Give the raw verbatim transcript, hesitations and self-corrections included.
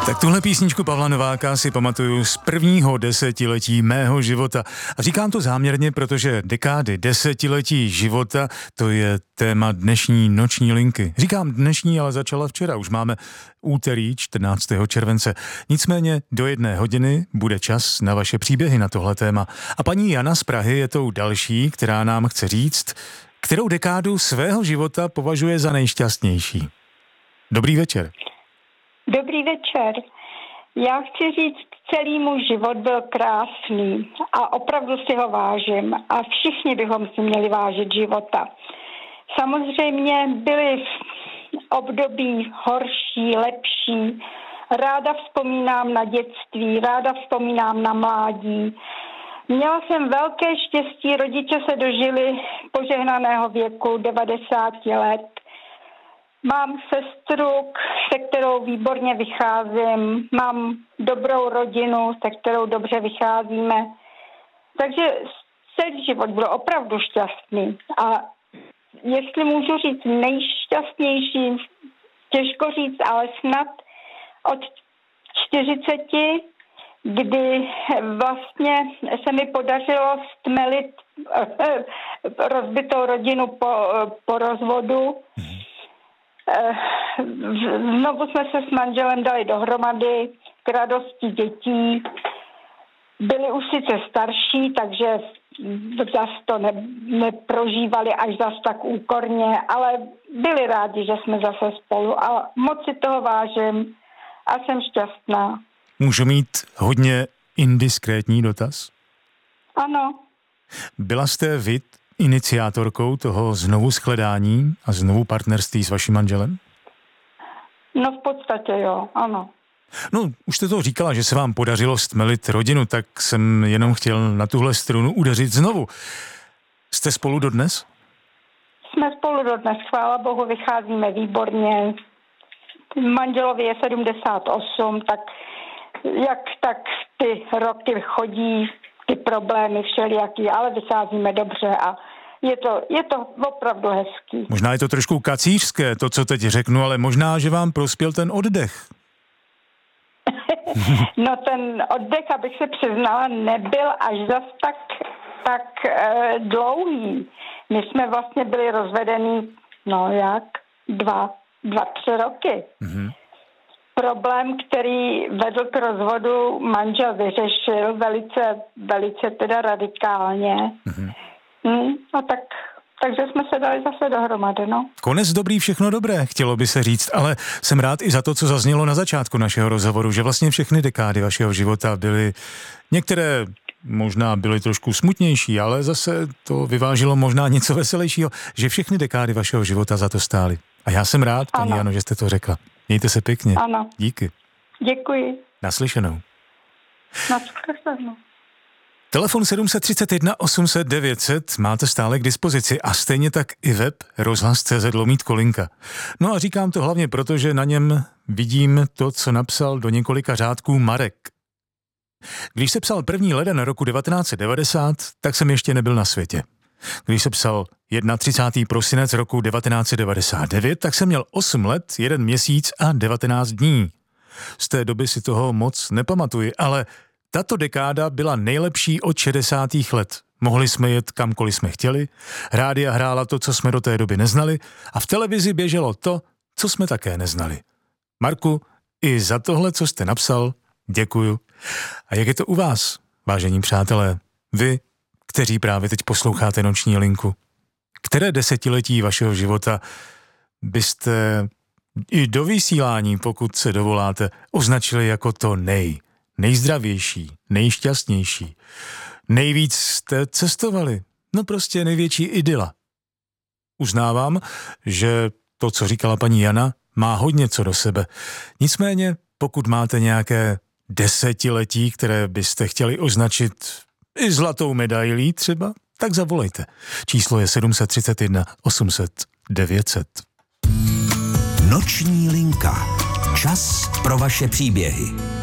Tak tuhle písničku Pavla Nováka si pamatuju z prvního desetiletí mého života. A říkám to záměrně, protože dekády desetiletí života, to je téma dnešní noční linky. Říkám dnešní, ale začala včera, už máme úterý čtrnáctého července. Nicméně do jedné hodiny bude čas na vaše příběhy na tohle téma. A paní Jana z Prahy je tou další, která nám chce říct, kterou dekádu svého života považuje za nejšťastnější. Dobrý večer. Dobrý večer. Já chci říct, celý můj život byl krásný a opravdu si ho vážím a všichni bychom si měli vážit života. Samozřejmě byly období horší, lepší. Ráda vzpomínám na dětství, ráda vzpomínám na mládí. Měla jsem velké štěstí, rodiče se dožili požehnaného věku devadesáti let. Mám sestru, se kterou výborně vycházím, mám dobrou rodinu, se kterou dobře vycházíme. Takže celý život byl opravdu šťastný. A jestli můžu říct nejšťastnější, těžko říct, ale snad od čtyřiceti, kdy vlastně se mi podařilo stmelit rozbitou rodinu po, po rozvodu. Znovu jsme se s manželem dali dohromady k radosti dětí. Byli už sice starší, takže zas to ne, neprožívali až zas tak úkorně, ale byli rádi, že jsme zase spolu a moc si toho vážím a jsem šťastná. Můžu mít hodně indiskrétní dotaz? Ano. Byla jste vy iniciátorkou toho znovu shledání a znovu partnerství s vaším manželem? No v podstatě jo, ano. No, už jste to říkala, že se vám podařilo stmelit rodinu, tak jsem jenom chtěl na tuhle strunu udeřit znovu. Jste spolu dodnes? Jsme spolu dodnes, chvála Bohu, vycházíme výborně. Manželovi je sedmdesát osm, tak jak tak ty roky chodí, ty problémy všelijaký, ale vycházíme dobře a je to, je to opravdu hezký. Možná je to trošku kacířské, to, co teď řeknu, ale možná, že vám prospěl ten oddech. No ten oddech, abych se přiznala, nebyl až zas tak, tak e, dlouhý. My jsme vlastně byli rozvedení, no jak, dva, dva, tři roky. Mm-hmm. Problém, který vedl k rozvodu, manžel vyřešil velice, velice teda radikálně. Mm-hmm. Hmm, no tak, takže jsme se dali zase dohromady, no. Konec dobrý, všechno dobré, chtělo by se říct, ale jsem rád i za to, co zaznělo na začátku našeho rozhovoru, že vlastně všechny dekády vašeho života byly, některé možná byly trošku smutnější, ale zase to vyvážilo možná něco veselějšího, že všechny dekády vašeho života za to stály. A já jsem rád, paní Jano, že jste to řekla. Mějte se pěkně. Ano. Díky. Děkuji. Naslyšenou. Naslyšenou. Telefon sedm tři jedna osm set devět set máte stále k dispozici a stejně tak i web rozhlas tečka cé zet lomítko kolinka. No a říkám to hlavně proto, že na něm vidím to, co napsal do několika řádků Marek. Když se psal první leden roku devatenáct set devadesát, tak jsem ještě nebyl na světě. Když se psal třicátého prvního prosinec roku devatenáct set devadesát devět, tak jsem měl osm let, jeden měsíc a devatenáct dní. Z té doby si toho moc nepamatuji, ale tato dekáda byla nejlepší od šedesátých let. Mohli jsme jet kamkoliv jsme chtěli, rádia hrála to, co jsme do té doby neznali a v televizi běželo to, co jsme také neznali. Marku, i za tohle, co jste napsal, děkuju. A jak je to u vás, vážení přátelé? Vy, kteří právě teď posloucháte noční linku. Které desetiletí vašeho života byste i do vysílání, pokud se dovoláte, označili jako to nej, nejzdravější, nejšťastnější? Nejvíc jste cestovali, no prostě největší idyla. Uznávám, že to, co říkala paní Jana, má hodně co do sebe. Nicméně, pokud máte nějaké desetiletí, které byste chtěli označit i zlatou medailí třeba, tak zavolejte. Číslo je sedm tři jedna osm set devět set. Noční linka. Čas pro vaše příběhy.